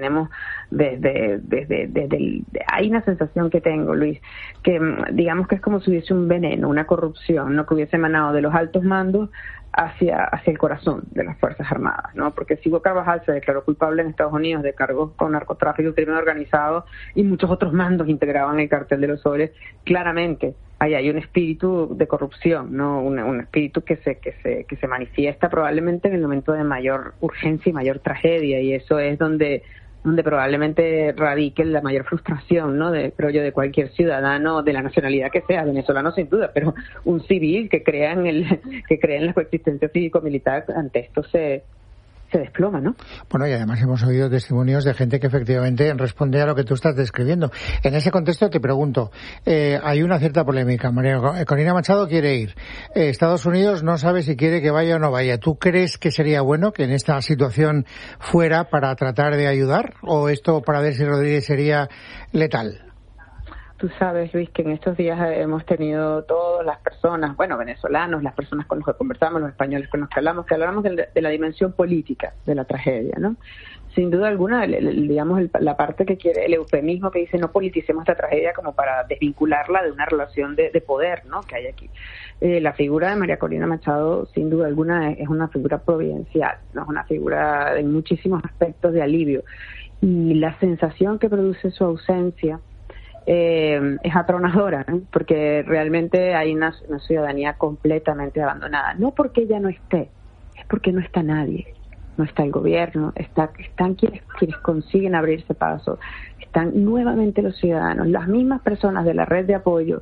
tenemos hay una sensación que tengo, Luis, que digamos que es como si hubiese un veneno, una corrupción, ¿no?, que hubiese emanado de los altos mandos hacia el corazón de las Fuerzas Armadas, ¿no? Porque si Hugo Carvajal se declaró culpable en Estados Unidos de cargos con narcotráfico y crimen organizado y muchos otros mandos integraban el cartel de los soles, claramente ahí hay un espíritu de corrupción, ¿no? Un espíritu que se manifiesta probablemente en el momento de mayor urgencia y mayor tragedia, y eso es donde probablemente radique la mayor frustración, ¿no?, creo yo, de cualquier ciudadano de la nacionalidad que sea, venezolano sin duda, pero un civil que crea en la coexistencia cívico-militar, ante esto se desploma, ¿no? Bueno, y además hemos oído testimonios de gente que efectivamente responde a lo que tú estás describiendo. En ese contexto te pregunto, hay una cierta polémica. María Corina Machado quiere ir. Estados Unidos no sabe si quiere que vaya o no vaya. ¿Tú crees que sería bueno que en esta situación fuera para tratar de ayudar? ¿O esto para ver si Rodríguez sería letal? Tú sabes, Luis, que en estos días hemos tenido todas las personas, venezolanos, las personas con las que conversamos, los españoles con los que hablamos de la dimensión política de la tragedia, ¿no? Sin duda alguna, digamos, la parte que quiere, el eufemismo que dice no politicemos esta tragedia como para desvincularla de una relación de poder, ¿no?, que hay aquí. La figura de María Corina Machado, sin duda alguna, es una figura providencial, ¿no? Es una figura en muchísimos aspectos de alivio. Y la sensación que produce su ausencia es atronadora, ¿eh? Porque realmente hay una ciudadanía completamente abandonada. No porque ella no esté, es porque no está nadie. No está el gobierno, están quienes consiguen abrirse paso, están nuevamente los ciudadanos, las mismas personas de la red de apoyo,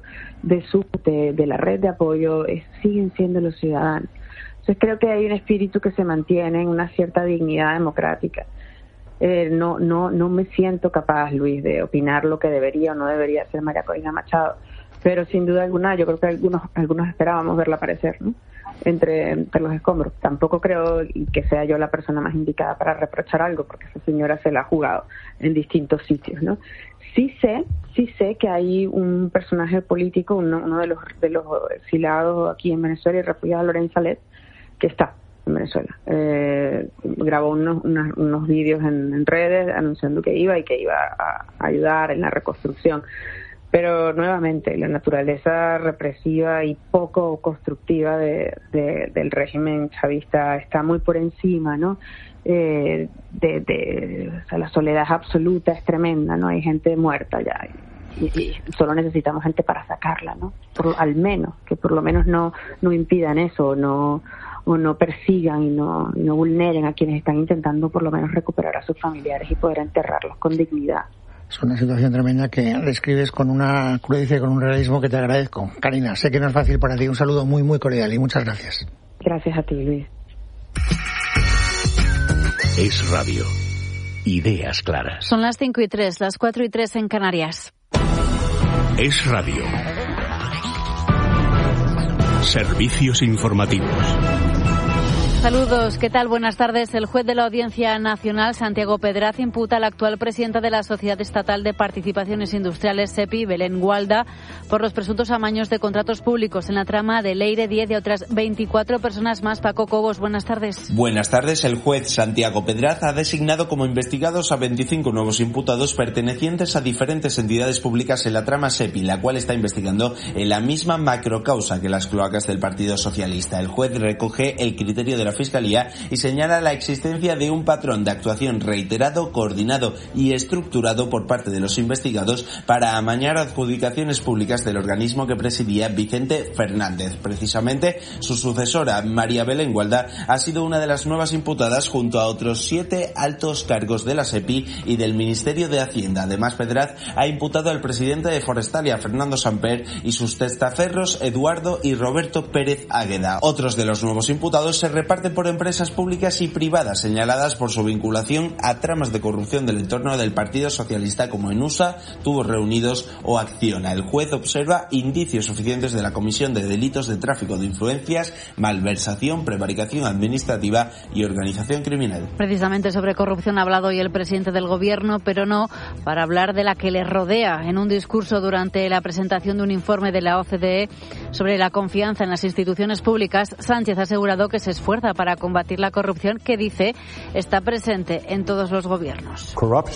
de la red de apoyo, siguen siendo los ciudadanos. Entonces creo que hay un espíritu que se mantiene en una cierta dignidad democrática. No me siento capaz, Luis, de opinar lo que debería o no debería hacer María Corina Machado, pero sin duda alguna yo creo que algunos esperábamos verla aparecer, ¿no?, entre los escombros. Tampoco creo que sea yo la persona más indicada para reprochar algo, porque esa señora se la ha jugado en distintos sitios, ¿no? Sí sé que hay un personaje político, uno de los exiliados aquí en Venezuela y refugiado, Lorenzo Salet, que está en Venezuela. Grabó unos vídeos en redes anunciando que iba a ayudar en la reconstrucción. Pero nuevamente la naturaleza represiva y poco constructiva del régimen chavista está muy por encima, ¿no? O sea, la soledad es absoluta, es tremenda, ¿no? Hay gente muerta ya y solo necesitamos gente para sacarla, ¿no? Al menos, que por lo menos no impidan eso, o no persigan y no vulneren a quienes están intentando por lo menos recuperar a sus familiares y poder enterrarlos con dignidad. Es una situación tremenda que describes con una crudeza y con un realismo que te agradezco. Karina, sé que no es fácil para ti. Un saludo muy, muy cordial y muchas gracias. Gracias a ti, Luis. Es Radio. Ideas claras. Son las 5:03, las 4:03 en Canarias. Es Radio. Servicios informativos. Saludos, ¿qué tal? Buenas tardes. El juez de la Audiencia Nacional, Santiago Pedraz, imputa a la actual presidenta de la Sociedad Estatal de Participaciones Industriales, SEPI, Belén Gualda, por los presuntos amaños de contratos públicos en la trama de Leire 10 y otras 24 personas más. Paco Cobos, buenas tardes. Buenas tardes. El juez Santiago Pedraz ha designado como investigados a 25 nuevos imputados pertenecientes a diferentes entidades públicas en la trama SEPI, la cual está investigando en la misma macrocausa que las cloacas del Partido Socialista. El juez recoge el criterio de la Fiscalía y señala la existencia de un patrón de actuación reiterado, coordinado y estructurado por parte de los investigados para amañar adjudicaciones públicas del organismo que presidía Vicente Fernández. Precisamente, su sucesora, María Belén Gualda, ha sido una de las nuevas imputadas junto a otros 7 altos cargos de la SEPI y del Ministerio de Hacienda. Además, Pedraz ha imputado al presidente de Forestalia, Fernando Samper, y sus testaferros Eduardo y Roberto Pérez Águeda. Otros de los nuevos imputados se reparten por empresas públicas y privadas señaladas por su vinculación a tramas de corrupción del entorno del Partido Socialista como Enusa, Tubos Reunidos o Acciona. El juez observa indicios suficientes de la comisión de delitos de tráfico de influencias, malversación, prevaricación administrativa y organización criminal. Precisamente sobre corrupción ha hablado hoy el presidente del Gobierno, pero no para hablar de la que le rodea. En un discurso durante la presentación de un informe de la OCDE sobre la confianza en las instituciones públicas, Sánchez ha asegurado que se esfuerza para combatir la corrupción, que dice está presente en todos los gobiernos.